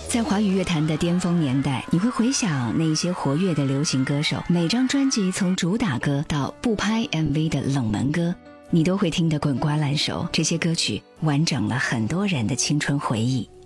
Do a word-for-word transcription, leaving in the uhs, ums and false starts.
在华语乐坛的巅峰年代，你会回想那些活跃的流行歌手，每张专辑从主打歌到不拍 M V 的冷门歌，你都会听得滚瓜烂熟。这些歌曲完整了很多人的青春回忆。